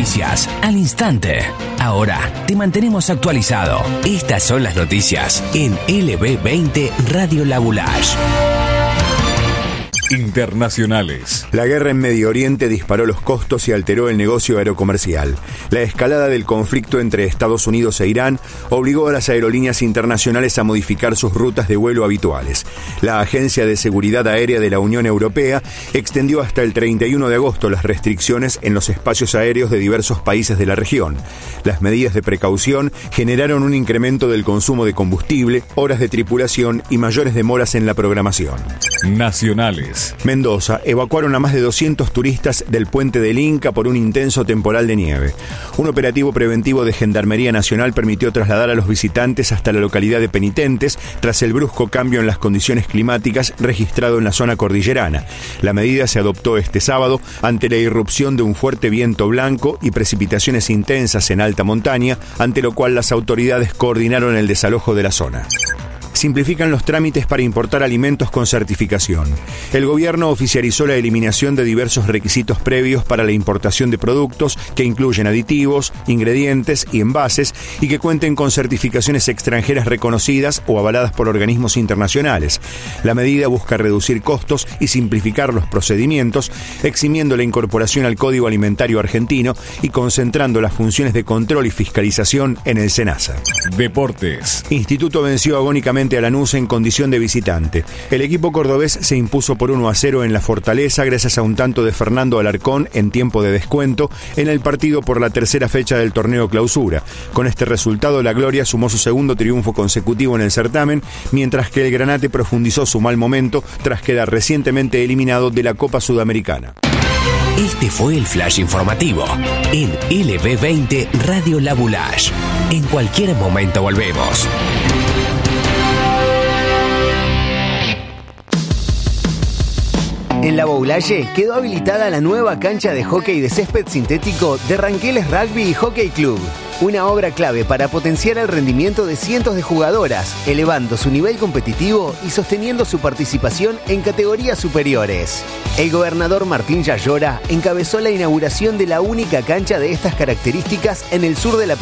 noticias al instante. Ahora te mantenemos actualizado. Estas son las noticias en LB20 Radio La Boulage. Internacionales. La guerra en Medio Oriente disparó los costos y alteró el negocio aerocomercial. La escalada del conflicto entre Estados Unidos e Irán obligó a las aerolíneas internacionales a modificar sus rutas de vuelo habituales. La Agencia de Seguridad Aérea de la Unión Europea extendió hasta el 31 de agosto las restricciones en los espacios aéreos de diversos países de la región. Las medidas de precaución generaron un incremento del consumo de combustible, horas de tripulación y mayores demoras en la programación. Nacionales. Mendoza, evacuaron a más de 200 turistas del puente del Inca por un intenso temporal de nieve. Un operativo preventivo de Gendarmería Nacional permitió trasladar a los visitantes hasta la localidad de Penitentes tras el brusco cambio en las condiciones climáticas registrado en la zona cordillerana. La medida se adoptó este sábado ante la irrupción de un fuerte viento blanco y precipitaciones intensas en alta montaña, ante lo cual las autoridades coordinaron el desalojo de la zona. Simplifican los trámites para importar alimentos con certificación. El gobierno oficializó la eliminación de diversos requisitos previos para la importación de productos que incluyen aditivos, ingredientes y envases y que cuenten con certificaciones extranjeras reconocidas o avaladas por organismos internacionales. La medida busca reducir costos y simplificar los procedimientos, eximiendo la incorporación al Código Alimentario Argentino y concentrando las funciones de control y fiscalización en el SENASA. Deportes. Instituto venció agónicamente a Lanús en condición de visitante. El equipo cordobés se impuso por 1-0 en la Fortaleza gracias a un tanto de Fernando Alarcón en tiempo de descuento en el partido por la tercera fecha del torneo Clausura. Con este resultado, la Gloria sumó su segundo triunfo consecutivo en el certamen, mientras que el Granate profundizó su mal momento tras quedar recientemente eliminado de la Copa Sudamericana. Este fue el flash informativo en LB20 Radio La Boulage. En cualquier momento volvemos. En La Boulaye quedó habilitada la nueva cancha de hockey de césped sintético de Ranqueles Rugby y Hockey Club. Una obra clave para potenciar el rendimiento de cientos de jugadoras, elevando su nivel competitivo y sosteniendo su participación en categorías superiores. El gobernador Martín Yayora encabezó la inauguración de la única cancha de estas características en el sur de la